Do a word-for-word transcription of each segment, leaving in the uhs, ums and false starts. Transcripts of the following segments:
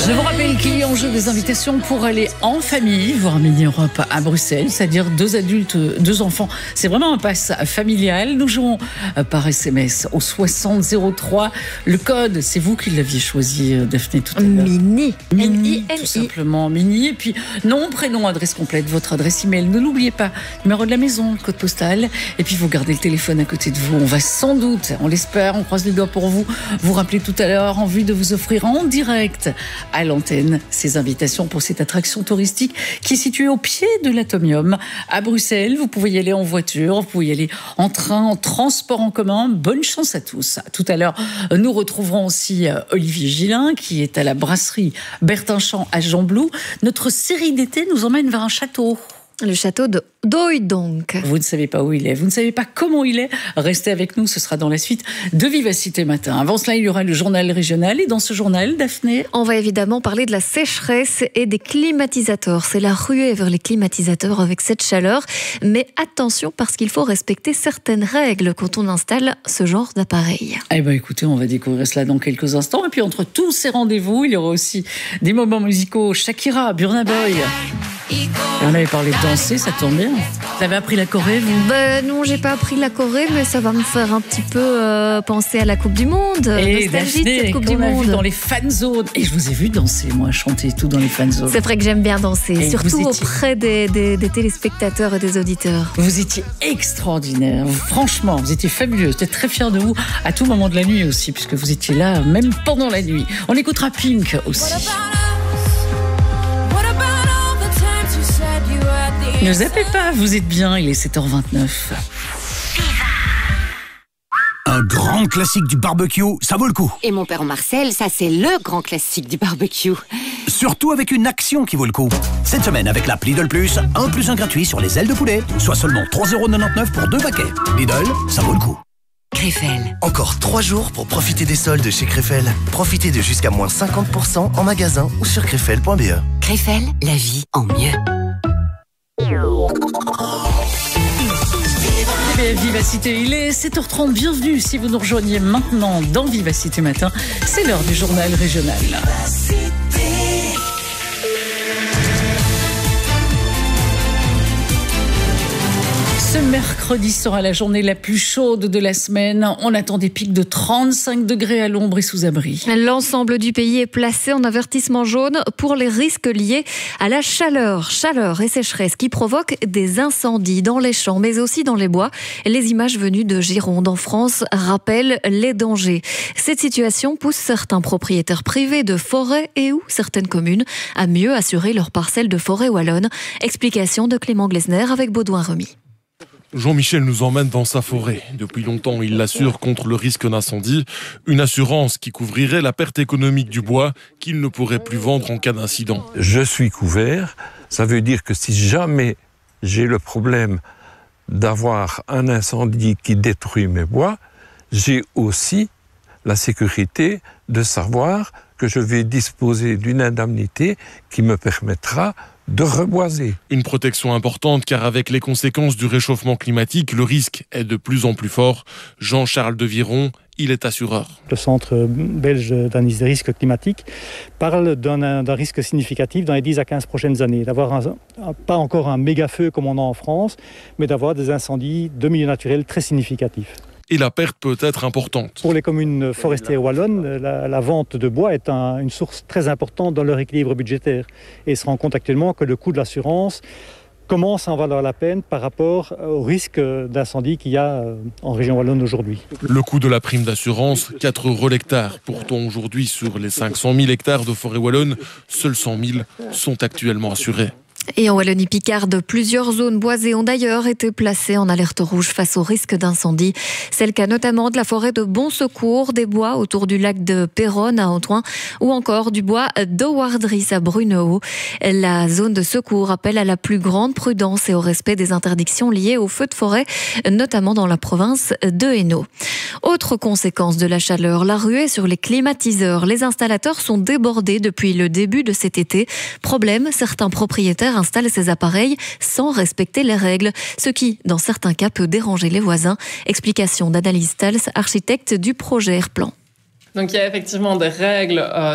Je vous rappelle qu'il y a en jeu des invitations pour aller en famille voir Mini Europe à Bruxelles, c'est-à-dire deux adultes, deux enfants. C'est vraiment un pass familial. Nous jouons par S M S au soixante zéro trois. Le code, c'est vous qui l'aviez choisi, Daphné, tout à l'heure. Mini. Mini, tout simplement. Mini. Et puis, nom, prénom, adresse complète, votre adresse email. Ne l'oubliez pas. Numéro de la maison, code postal. Et puis, vous gardez le téléphone à côté de vous. On va sans doute, on l'espère, on croise les doigts pour vous, vous rappeler tout à l'heure en vue de vous offrir en direct à l'antenne ces invitations pour cette attraction touristique qui est située au pied de l'Atomium à Bruxelles. Vous pouvez y aller en voiture, vous pouvez y aller en train, en transport en commun. Bonne chance à tous. Tout à l'heure, nous retrouverons aussi Olivier Gillin qui est à la brasserie Bertinchamp à Gembloux. Notre série d'été nous emmène vers un château. Le château de d'Oïdonk. Vous ne savez pas où il est, vous ne savez pas comment il est. Restez avec nous, ce sera dans la suite de Vivacité Matin. Avant cela, il y aura le journal régional. Et dans ce journal, Daphné, on va évidemment parler de la sécheresse et des climatisateurs. C'est la ruée vers les climatisateurs avec cette chaleur. Mais attention, parce qu'il faut respecter certaines règles quand on installe ce genre d'appareil. Eh bien, écoutez, on va découvrir cela dans quelques instants. Et puis, entre tous ces rendez-vous, il y aura aussi des moments musicaux. Shakira, Burna Boy. Et on avait parlé de danser, ça tombe bien. Vous avez appris la Corée, vous ? Ben non, j'ai pas appris la Corée, mais ça va me faire un petit peu euh, penser à la Coupe du Monde. Et nostalgie de cette Coupe du Monde. Monde. Vu dans les fan zones. Et je vous ai vu danser, moi, chanter et tout dans les fan zones. C'est vrai que j'aime bien danser, et surtout étiez... auprès des, des, des téléspectateurs et des auditeurs. Vous étiez extraordinaire. Franchement, vous étiez fabuleux. J'étais très fière de vous à tout moment de la nuit aussi, puisque vous étiez là, même pendant la nuit. On écoutera Pink aussi. Ne zappez pas, vous êtes bien, il est sept heures vingt-neuf. Un grand classique du barbecue, ça vaut le coup. Et mon père Marcel, ça c'est le grand classique du barbecue. Surtout avec une action qui vaut le coup. Cette semaine, avec l'app Lidl Plus, un plus un gratuit sur les ailes de poulet, soit seulement trois euros quatre-vingt-dix-neuf pour deux paquets. Lidl, ça vaut le coup. Krefel. Encore trois jours pour profiter des soldes chez Krefel. Profitez de jusqu'à moins cinquante pour cent en magasin ou sur krefel point b e. Krefel, la vie en mieux. Vivacité, il est sept heures trente, bienvenue si vous nous rejoignez maintenant dans Vivacité Matin, c'est l'heure du journal régional. Ce mercredi sera la journée la plus chaude de la semaine. On attend des pics de trente-cinq degrés à l'ombre et sous abri. L'ensemble du pays est placé en avertissement jaune pour les risques liés à la chaleur. Chaleur et sécheresse qui provoquent des incendies dans les champs, mais aussi dans les bois. Les images venues de Gironde en France rappellent les dangers. Cette situation pousse certains propriétaires privés de forêts et ou certaines communes à mieux assurer leurs parcelles de forêt wallonne. Explication de Clément Glesner avec Baudouin Remy. Jean-Michel nous emmène dans sa forêt. Depuis longtemps, il l'assure contre le risque d'incendie. Une assurance qui couvrirait la perte économique du bois qu'il ne pourrait plus vendre en cas d'incident. Je suis couvert. Ça veut dire que si jamais j'ai le problème d'avoir un incendie qui détruit mes bois, j'ai aussi la sécurité de savoir que je vais disposer d'une indemnité qui me permettra de reboiser. Une protection importante car avec les conséquences du réchauffement climatique, le risque est de plus en plus fort. Jean-Charles Deviron, il est assureur. Le Centre belge d'analyse des risques climatiques parle d'un, d'un risque significatif dans les dix à quinze prochaines années. D'avoir un, un, pas encore un méga feu comme on a en France, mais d'avoir des incendies de milieu naturel très significatifs. Et la perte peut être importante. Pour les communes forestières wallonnes, la, la vente de bois est un, une source très importante dans leur équilibre budgétaire. Et ils se rendent compte actuellement que le coût de l'assurance commence à en valoir la peine par rapport au risque d'incendie qu'il y a en région wallonne aujourd'hui. Le coût de la prime d'assurance, quatre euros l'hectare. Pourtant aujourd'hui, sur les cinq cent mille hectares de forêt wallonne, seuls cent mille sont actuellement assurés. Et en Wallonie-Picarde, plusieurs zones boisées ont d'ailleurs été placées en alerte rouge face au risque d'incendie. C'est le cas notamment de la forêt de Bon Secours, des bois autour du lac de Péronne à Antoine ou encore du bois d'Owardris à Brunehaut. La zone de secours appelle à la plus grande prudence et au respect des interdictions liées aux feux de forêt, notamment dans la province de Hainaut. Autre conséquence de la chaleur, la ruée sur les climatiseurs. Les installateurs sont débordés depuis le début de cet été. Problème, certains propriétaires installent ces appareils sans respecter les règles, ce qui, dans certains cas, peut déranger les voisins. Explication d'Annalise Tals, architecte du projet Airplan. Donc il y a effectivement des règles euh,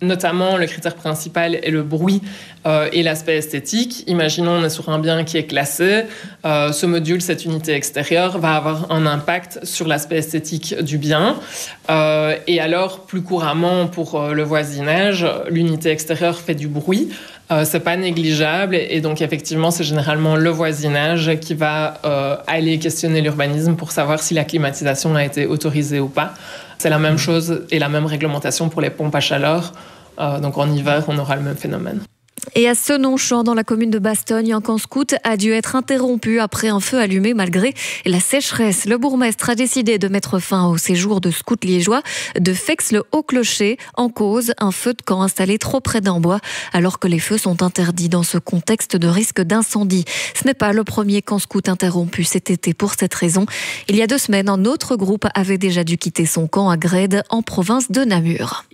Notamment, le critère principal est le bruit euh, et l'aspect esthétique. Imaginons, on est sur un bien qui est classé. Euh, ce module, cette unité extérieure, va avoir un impact sur l'aspect esthétique du bien. Euh, et alors, plus couramment, pour euh, le voisinage, l'unité extérieure fait du bruit. Euh, c'est pas négligeable. Et donc, effectivement, c'est généralement le voisinage qui va euh, aller questionner l'urbanisme pour savoir si la climatisation a été autorisée ou pas. C'est la même chose et la même réglementation pour les pompes à chaleur. Euh, donc en hiver, on aura le même phénomène. Et à Senonchamp, dans la commune de Bastogne, un camp scout a dû être interrompu après un feu allumé malgré la sécheresse. Le bourgmestre a décidé de mettre fin au séjour de scouts liégeois de Fex-le-Haut-Clocher. En cause, un feu de camp installé trop près d'un bois, alors que les feux sont interdits dans ce contexte de risque d'incendie. Ce n'est pas le premier camp scout interrompu cet été pour cette raison. Il y a deux semaines, un autre groupe avait déjà dû quitter son camp à Grède, en province de Namur.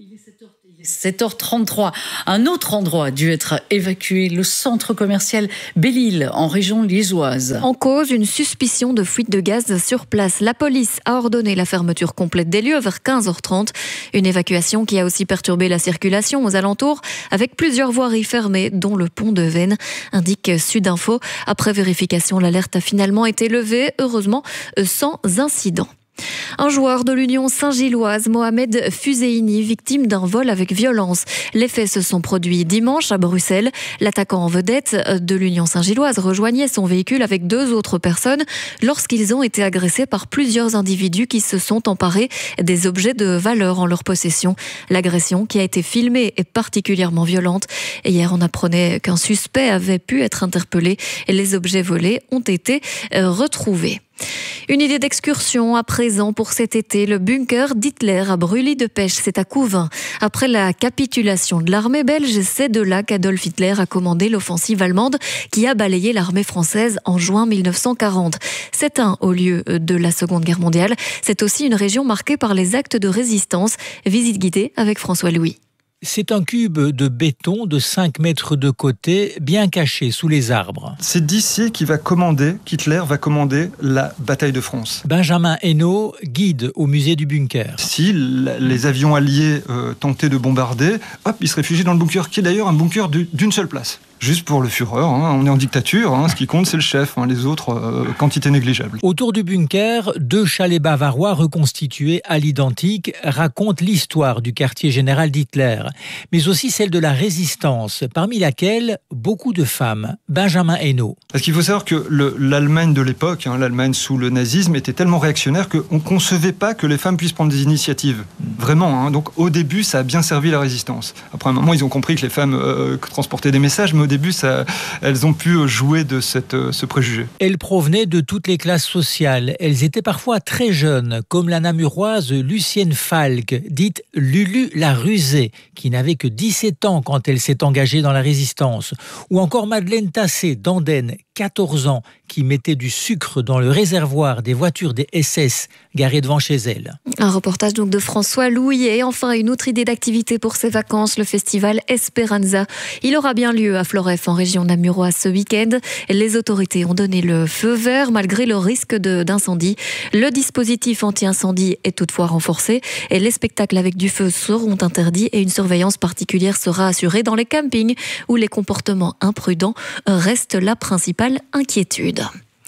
sept heures trente-trois. Un autre endroit a dû être évacué, le centre commercial Belle-Île, en région liégeoise. En cause, une suspicion de fuite de gaz sur place. La police a ordonné la fermeture complète des lieux vers quinze heures trente. Une évacuation qui a aussi perturbé la circulation aux alentours, avec plusieurs voiries fermées, dont le pont de Veynes, indique Sudinfo. Après vérification, l'alerte a finalement été levée, heureusement sans incident. Un joueur de l'Union Saint-Gilloise, Mohamed Fuseini, victime d'un vol avec violence. Les faits se sont produits dimanche à Bruxelles. L'attaquant en vedette de l'Union Saint-Gilloise rejoignait son véhicule avec deux autres personnes lorsqu'ils ont été agressés par plusieurs individus qui se sont emparés des objets de valeur en leur possession. L'agression, qui a été filmée, est particulièrement violente. Et hier, on apprenait qu'un suspect avait pu être interpellé et les objets volés ont été retrouvés. Une idée d'excursion à présent pour cet été. Le bunker d'Hitler à Brully-de-Pêche, c'est à Couvain. Après la capitulation de l'armée belge, c'est de là qu'Adolf Hitler a commandé l'offensive allemande qui a balayé l'armée française en juin mille neuf cent quarante. C'est un haut lieu de la Seconde Guerre mondiale. C'est aussi une région marquée par les actes de résistance. Visite guidée avec François Louis. C'est un cube de béton de cinq mètres de côté, bien caché sous les arbres. C'est d'ici qu'il va commander, qu'Hitler va commander la bataille de France. Benjamin Hainaut, guide au musée du bunker. Si les avions alliés euh, tentaient de bombarder, hop, il se réfugie dans le bunker, qui est d'ailleurs un bunker d'une seule place. Juste pour le Führer, hein, on est en dictature, hein, ce qui compte c'est le chef, hein, les autres, euh, quantité négligeable. Autour du bunker, deux chalets bavarois reconstitués à l'identique racontent l'histoire du quartier général d'Hitler, mais aussi celle de la résistance, parmi laquelle beaucoup de femmes. Benjamin Hainaut. Parce qu'il faut savoir que le, l'Allemagne de l'époque, hein, l'Allemagne sous le nazisme, était tellement réactionnaire qu'on ne concevait pas que les femmes puissent prendre des initiatives. Vraiment, hein, donc au début ça a bien servi la résistance. Après un moment ils ont compris que les femmes euh, transportaient des messages, mais au début, ça, elles ont pu jouer de cette, ce préjugé. Elles provenaient de toutes les classes sociales. Elles étaient parfois très jeunes, comme la namuroise Lucienne Falk, dite Lulu la rusée, qui n'avait que dix-sept ans quand elle s'est engagée dans la résistance. Ou encore Madeleine Tassé, d'Andenne, quatorze ans, qui mettait du sucre dans le réservoir des voitures des S S garées devant chez elle. Un reportage donc de François Louis. Et enfin, une autre idée d'activité pour ces vacances, le festival Esperanza. Il aura bien lieu à Floref, en région namuroise, ce week-end. Les autorités ont donné le feu vert malgré le risque de, d'incendie. Le dispositif anti-incendie est toutefois renforcé et les spectacles avec du feu seront interdits et une surveillance particulière sera assurée dans les campings où les comportements imprudents restent la principale inquiétude.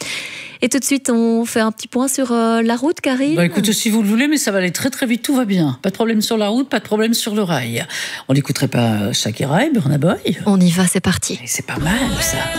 Et tout de suite, on fait un petit point sur euh, la route, Karine. Bah écoute, si vous le voulez, mais ça va aller très très vite, tout va bien. Pas de problème sur la route, pas de problème sur le rail. On n'écouterait pas Shakira et Burna Boy ? On y va, c'est parti. Et c'est pas mal ça.